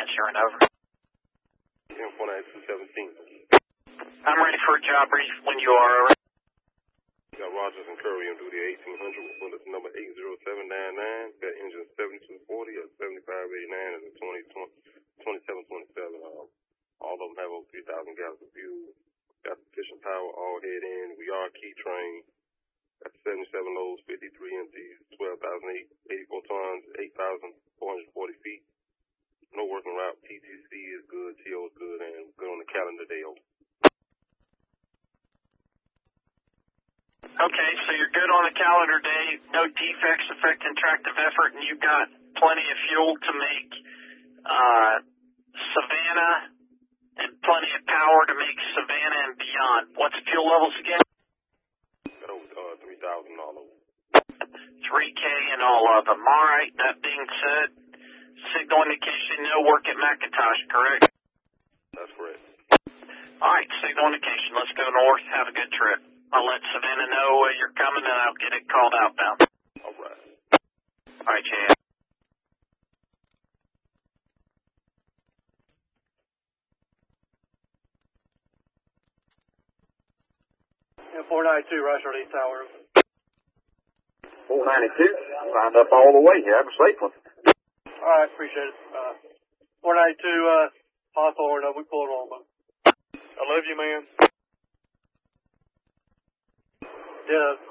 answering, over. 10-492-17. I'm ready for a job brief when you are, over. We got Rogers and Curry on duty 1800 with bullet number 80799. Got engine 7240 or 7589 and a 2727. All of them have over 3,000 gallons of fuel. Got sufficient power, all head in. We are key trained. Got 77 loads, 53 empties, 12,084 tons, 8,440 feet. No working route. TTC is good, TO is good, and good on the calendar day. Okay, so you're good on the calendar day, no defects affecting tractive effort, and you've got plenty of fuel to make Savannah and plenty of power to make Savannah and beyond. What's the fuel levels again? Got over 3,000 all over. 3K and all of them. All right, that being said, signal indication, no work at McIntosh, correct? That's correct. All right, signal indication. Let's go north. Have a good trip. I'll let Savannah know you're coming, and I'll get it called outbound. All right. All right, Chad. 492, Rush East Tower. 492, signed up all the way here. Have a safe one. All right, appreciate it. 492, Hawthorne, we pulled on, but I love you, man. Yeah.